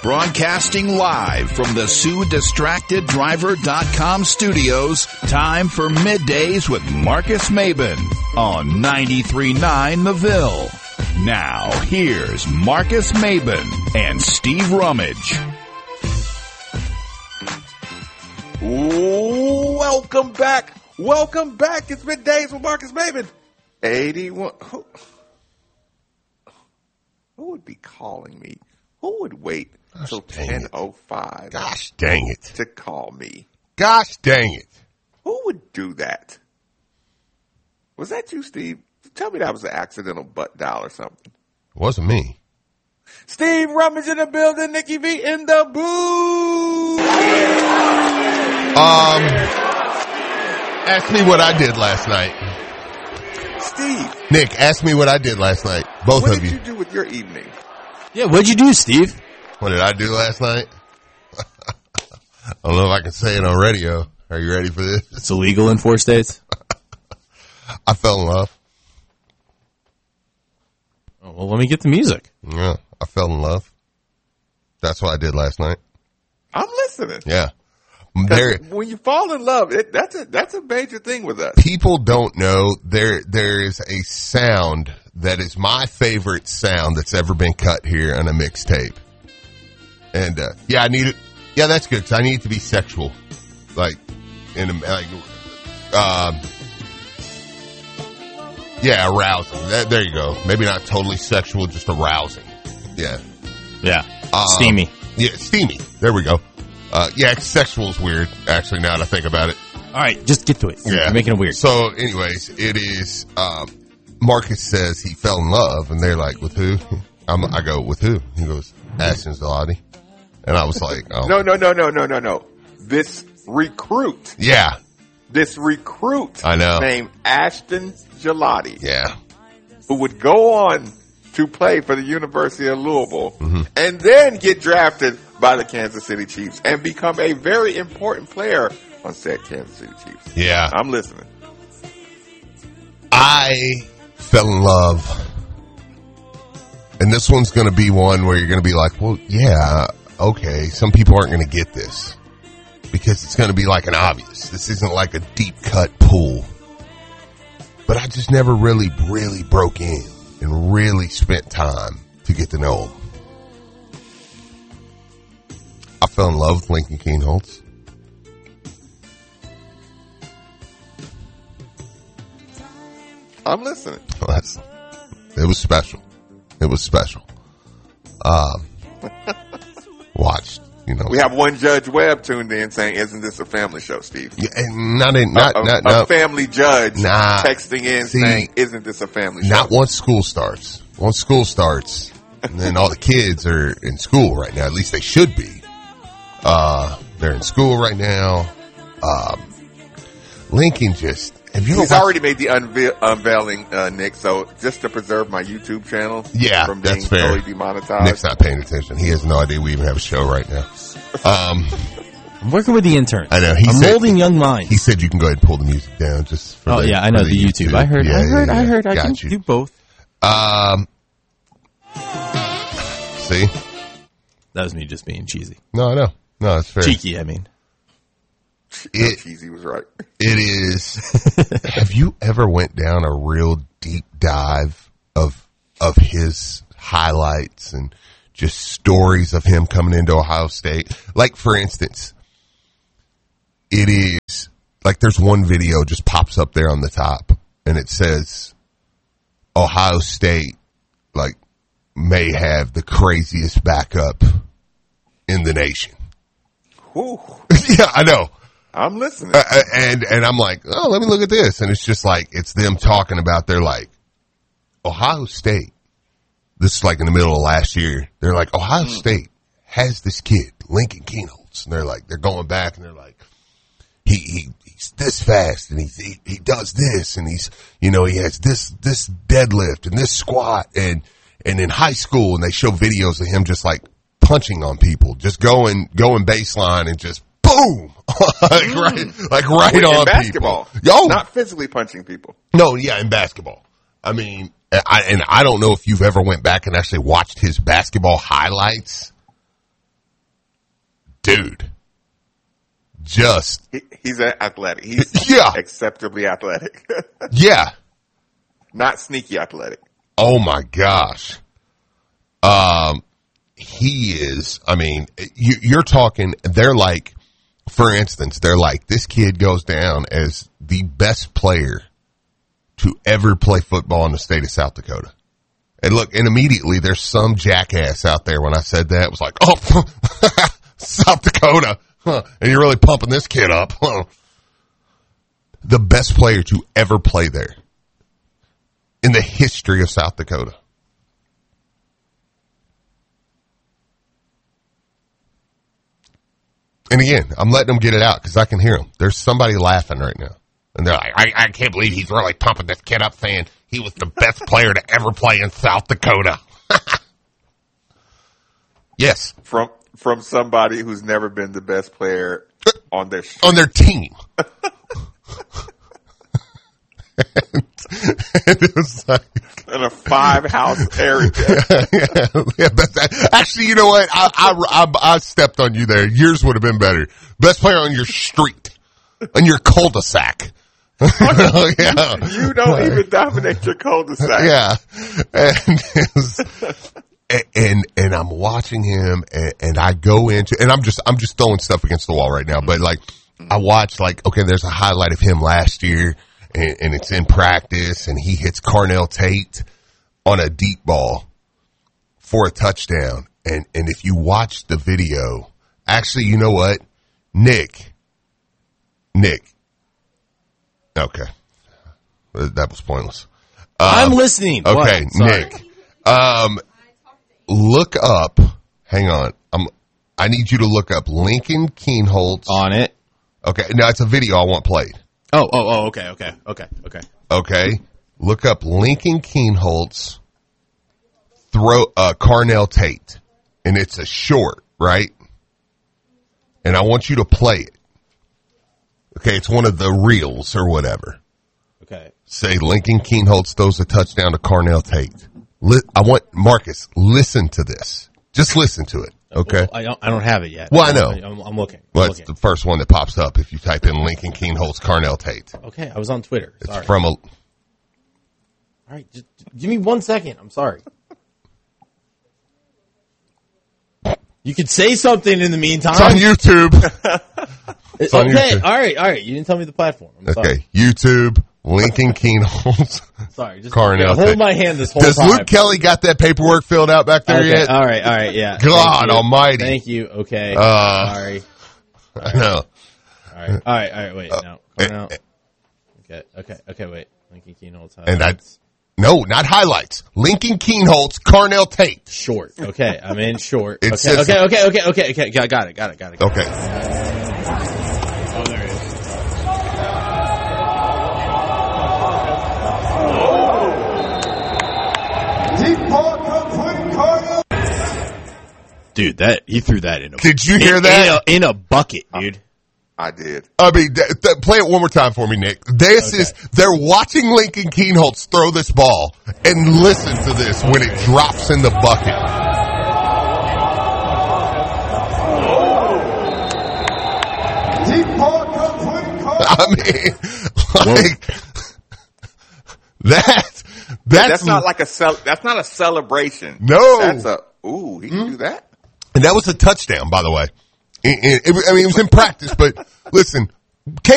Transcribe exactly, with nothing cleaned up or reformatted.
Broadcasting live from the Sue Distracted Driver dot com studios, time for Middays with Marcus Maben on ninety-three point nine The Ville. Now, here's Marcus Maben and Steve Rummage. Welcome back. Welcome back. It's Middays with Marcus Maben. eighty-one. Who, who would be calling me? Who would wait until ten oh five? Gosh dang it. To call me. Gosh dang it. Who would do that? Was that you, Steve? Tell me that was an accidental butt dial or something. It wasn't me. Steve Rummage in the building. Nikki V in the booth. Um, ask me what I did last night. Steve. Nick, ask me what I did last night. Both what of you. What did you do with your evening? Yeah, what'd you do, Steve? What did I do last night? I don't know if I can say it on radio. Are you ready for this? It's illegal in four states. I fell in love. Oh, well, let me get the music. Yeah, I fell in love. That's what I did last night. I'm listening. Yeah. There, when you fall in love, it, that's a that's a major thing with us. People don't know there there is a sound that is my favorite sound that's ever been cut here on a mixtape. And uh, yeah, I need it. Yeah, that's good. 'Cause I need it to be sexual, like in a, like um, yeah, arousing. That, there you go. Maybe not totally sexual, just arousing. Yeah, yeah, um, steamy. Yeah, steamy. There we go. Uh, yeah, sexual is weird, actually, now that I think about it. All right, just get to it. Yeah. You're making it weird. So, anyways, it is, um, Marcus says he fell in love, and they're like, with who? I'm, I go, with who? He goes, Ashton Zalati. And I was like, oh. No, no, no, no, no, no, no. This recruit. Yeah. This recruit. I know. Named Ashton Gelati. Yeah. Who would go on to play for the University of Louisville, mm-hmm. and then get drafted by the Kansas City Chiefs and become a very important player on said Kansas City Chiefs. Yeah. I'm listening. I fell in love. And this one's going to be one where you're going to be like, well, yeah, okay. Some people aren't going to get this because it's going to be like an obvious. This isn't like a deep cut pool. But I just never really, really broke in and really spent time to get to know him. I fell in love with Lincoln Kienholz. I'm listening. Well, that's, it was special. It was special. Um, watched, you know. We have one Judge Webb tuned in saying, "Isn't this a family show, Steve?" Yeah, and not in, not, a, a, not, a not, family judge nah, texting in see, saying, "Isn't this a family show?" Not once school starts. Once school starts, and then all the kids are in school right now. At least they should be. Uh, they're in school right now. Um, Lincoln just, have you He's ever already made the unveil, unveiling, uh, Nick, so just to preserve my YouTube channel yeah, from being that's fair. totally demonetized. Nick's not paying attention. He has no idea we even have a show right now. Um, I'm working with the intern. I know. He I'm said, molding young minds. He said you can go ahead and pull the music down just for Oh, the, yeah, I know, the, the YouTube. YouTube. I heard, yeah, I heard, yeah, yeah. I heard. I Got can you. do both. Um, see? That was me just being cheesy. No, I know. No, it's fair. Cheeky, I mean. It, cheesy was right. It is. Have you ever went down a real deep dive of of his highlights and just stories of him coming into Ohio State? Like, for instance, it is like there's one video just pops up there on the top, and it says Ohio State like may have the craziest backup in the nation. Whew. Yeah, I know. I'm listening. Uh, and, and I'm like, oh, let me look at this. And it's just like, it's them talking about, they're like, Ohio State. This is like in the middle of last year. They're like, Ohio mm. State has this kid, Lincoln Kienholz. And they're like, they're going back and they're like, he, he, he's this fast and he's, he, he does this and he's, you know, he has this, this deadlift and this squat and, and in high school. And they show videos of him just like punching on people, just going, going baseline and just boom. like mm. right, like right Wait, on in basketball. People. Yo, not physically punching people. No, yeah, in basketball. I mean, I, and I don't know if you've ever went back and actually watched his basketball highlights. dude, just He, he's athletic. He's yeah, acceptably athletic. yeah. Not sneaky athletic. Oh my gosh. Um, he is, I mean, you, you're talking, they're like, for instance, they're like, this kid goes down as the best player to ever play football in the state of South Dakota. And look, and immediately there's some jackass out there when I said that, was like, oh, South Dakota. Huh. And you're really pumping this kid up. Huh. The best player to ever play there in the history of South Dakota. And again, I'm letting them get it out because I can hear them. There's somebody laughing right now. And they're like, I, I can't believe he's really pumping this kid up saying he was the best player to ever play in South Dakota. Yes. From from somebody who's never been the best player on their street. On their team. and, and it was like, in a five house area. yeah, yeah, but that, actually, you know what? I, I, I, I stepped on you there. Yours would have been better. Best player on your street, on your cul-de-sac. Yeah. You don't even dominate your cul-de-sac. Yeah, and it was, and and I'm watching him, and, and I go into, and I'm just I'm just throwing stuff against the wall right now. But like, I watch like, okay, there's a highlight of him last year. And, and it's in practice, and he hits Carnell Tate on a deep ball for a touchdown. And and if you watch the video, actually, you know what? Nick. Nick. Okay. That was pointless. Um, I'm listening. Okay, What? Sorry. Nick. Um, look up, hang on. I'm, I need you to look up Lincoln Keenholz. On it. Okay, now it's a video I want played. Oh, oh, oh, okay, okay, okay, okay. Okay, look up Lincoln Keenholz throw uh, Carnell Tate, and it's a short, right? And I want you to play it. Okay, it's one of the reels or whatever. Okay. Say Lincoln Keenholz throws a touchdown to Carnell Tate. Li- I want Marcus, listen to this. Just listen to it. Okay. Well, I don't. I don't have it yet. Well, I know. I, I'm, I'm looking. I'm Well, looking. it's the first one that pops up if you type in Lincoln Keenholz Carnell Tate. Okay, I was on Twitter. It's Sorry. from a. All right, just give me one second. I'm sorry. You could say something in the meantime. It's on YouTube. It's on okay, YouTube. all right, all right. You didn't tell me the platform. I'm Okay, sorry. YouTube Lincoln Keenholz. Sorry, just Carnell yeah, hold Tate. my hand this whole Does time. Luke Kelly got that paperwork filled out back there Okay, yet? all right, all right, yeah. God Thank you. almighty. Thank you. Okay. Uh, sorry. I know. All right, all right, all right. Wait, Uh, no. eh, Cornell. eh. Okay, okay, okay. Wait. Lincoln Keenholz. And I, highlights. no, not highlights. Lincoln Keenholz Carnell Tate. Short. Okay, I'm in short. It Okay, says- okay, okay, okay, okay, okay. Got got it, got it, got it. Got Okay. It. Oh, there it is. Dude, that he threw that in a. Did you in- hear that? in a, in a bucket, dude? I did. I mean, th- th- play it one more time for me, Nick. This Okay. is, they're watching Lincoln Keenholz throw this ball, and listen to this when it drops in the bucket. I mean, like, that, that's, That's not like a cel- That's not a celebration. No. That's a ooh. He can do that. and that was a touchdown, by the way. It, it, it, I mean, it was in practice, but listen,